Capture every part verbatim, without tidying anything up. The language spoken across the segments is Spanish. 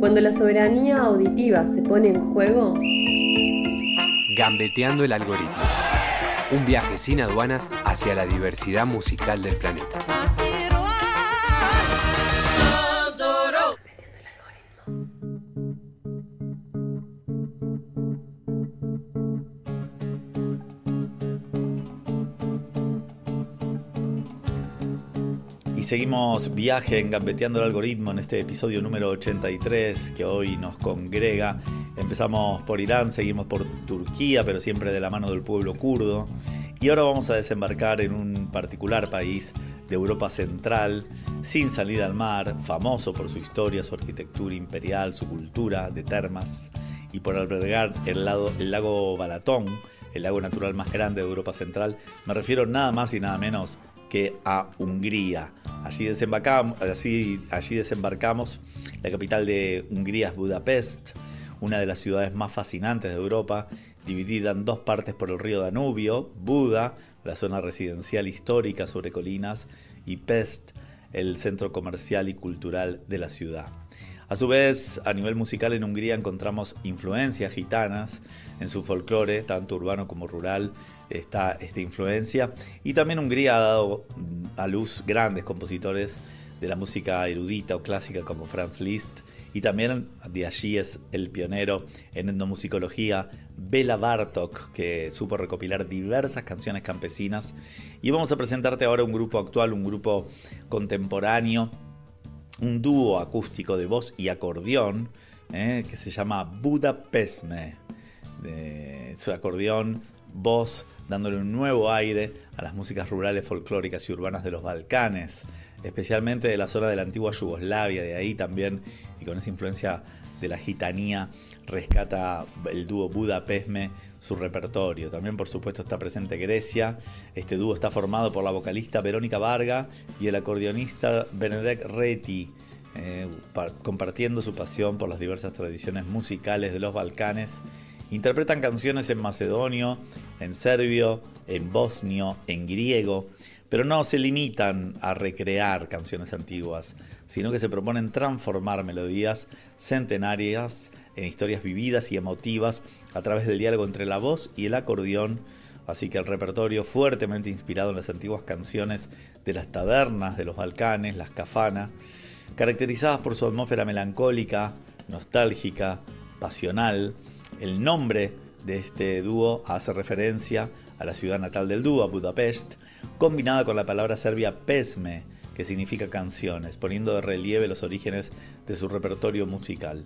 Cuando la soberanía auditiva se pone en juego... Gambeteando el algoritmo. Un viaje sin aduanas hacia la diversidad musical del planeta. Y seguimos viaje en Gambeteando el Algoritmo en este episodio número ochenta y tres que hoy nos congrega. Empezamos por Irán, seguimos por Turquía, pero siempre de la mano del pueblo kurdo. Y ahora vamos a desembarcar en un particular país de Europa Central, sin salida al mar, famoso por su historia, su arquitectura imperial, su cultura de termas, y por albergar el, lado, el lago Balatón, el lago natural más grande de Europa Central. Me refiero nada más y nada menos que a Hungría. Allí desembarcamos, allí, allí desembarcamos. La capital de Hungría es Budapest, una de las ciudades más fascinantes de Europa, dividida en dos partes por el río Danubio: Buda, la zona residencial histórica sobre colinas, y Pest, el centro comercial y cultural de la ciudad. A su vez, a nivel musical en Hungría encontramos influencias gitanas. En su folclore, tanto urbano como rural, está esta influencia. Y también Hungría ha dado a luz grandes compositores de la música erudita o clásica como Franz Liszt. Y también de allí es el pionero en etnomusicología Béla Bartók, que supo recopilar diversas canciones campesinas. Y vamos a presentarte ahora un grupo actual, un grupo contemporáneo, un dúo acústico de voz y acordeón, eh, que se llama Budapestme. De su acordeón, voz, dándole un nuevo aire a las músicas rurales, folclóricas y urbanas de los Balcanes, especialmente de la zona de la antigua Yugoslavia. De ahí también, y con esa influencia de la gitanía, rescata el dúo Budapestme su repertorio. También, por supuesto, está presente Grecia. Este dúo está formado por la vocalista Verónica Varga y el acordeonista Benedek Reti, eh, compartiendo su pasión por las diversas tradiciones musicales de los Balcanes. Interpretan canciones en macedonio, en serbio, en bosnio, en griego, pero no se limitan a recrear canciones antiguas, sino que se proponen transformar melodías centenarias en historias vividas y emotivas a través del diálogo entre la voz y el acordeón. Así que el repertorio, fuertemente inspirado en las antiguas canciones de las tabernas de los Balcanes, las kafanas, caracterizadas por su atmósfera melancólica, nostálgica, pasional. El nombre de este dúo hace referencia a la ciudad natal del dúo, Budapest, combinada con la palabra serbia pesme, que significa canciones, poniendo de relieve los orígenes de su repertorio musical.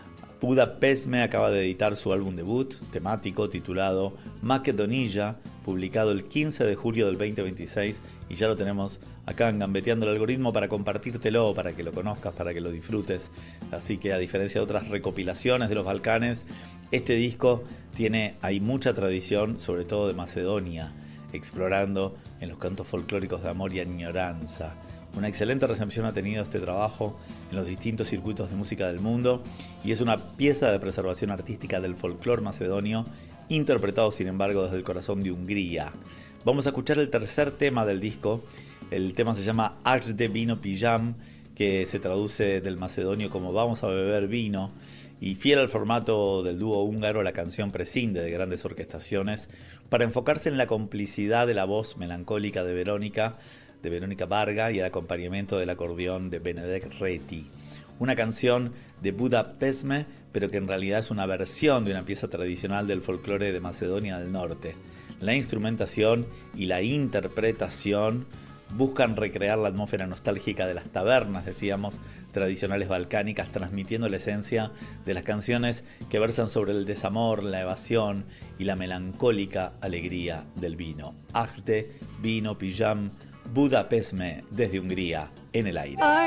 Budapestme acaba de editar su álbum debut temático titulado Makedonija, publicado el quince de julio del veinte veintiséis, y ya lo tenemos acá en Gambeteando el Algoritmo para compartírtelo, para que lo conozcas, para que lo disfrutes. Así que, a diferencia de otras recopilaciones de los Balcanes, este disco tiene, hay mucha tradición, sobre todo de Macedonia, explorando en los cantos folclóricos de amor y añoranza. Una excelente recepción ha tenido este trabajo en los distintos circuitos de música del mundo, y es una pieza de preservación artística del folclore macedonio, interpretado sin embargo desde el corazón de Hungría. Vamos a escuchar el tercer tema del disco. El tema se llama Ajde Vino Pijam, que se traduce del macedonio como vamos a beber vino, y fiel al formato del dúo húngaro, la canción prescinde de grandes orquestaciones para enfocarse en la complicidad de la voz melancólica de Verónica, de Verónica Varga, y el acompañamiento del acordeón de Benedek Reti. Una canción de Budapestme, pero que en realidad es una versión de una pieza tradicional del folclore de Macedonia del Norte. La instrumentación y la interpretación buscan recrear la atmósfera nostálgica de las tabernas, decíamos, tradicionales balcánicas, transmitiendo la esencia de las canciones que versan sobre el desamor, la evasión y la melancólica alegría del vino. Ajde Vino Pijam, Budapestme, desde Hungría, en el aire.